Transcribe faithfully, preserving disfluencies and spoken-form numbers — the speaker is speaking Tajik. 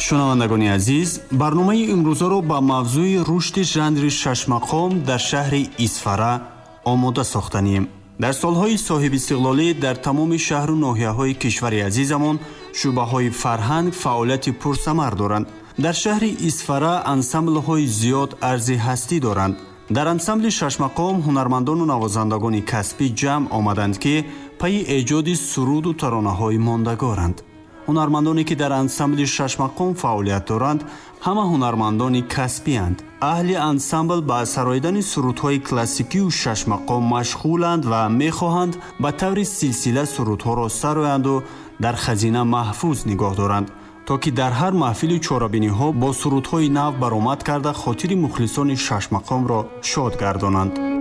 шунавандагони азиз, барномаи имрӯзаро ба мавзӯи рушди жанри шашмақом дар шаҳри Исфара омода сохтанем. дар солҳои соҳибистиқлолӣ дар тамоми шаҳру ноҳияҳои кишвари азизамон шӯъбаҳои фарҳанг фаъолияти пурсамар доранд. дар шаҳри Исфара ансамблҳои зиёд арзи ҳастӣ доранд. дар ансамбли шашмақом ҳунармандону навозандагони касбӣ ҷамъ омаданд, ки пайи эҷоди суруду таронаҳои мондагоранд. ҳунармандоне ки дар ансамбли шашмақом фаъолият доранд, ҳама ҳунармандони касбианд. аҳли ансамбл ба асароидани сурудҳои классикию шашмақом машғуланд ва мехоҳанд ба таври силсила сурудҳоро сароянду дар хазина маҳфуз нигоҳ доранд, то ки дар ҳар маҳфили чорабиниҳо бо сурудҳои нав баромад карда хотири мухлисони шашмақомро шод гардонанд.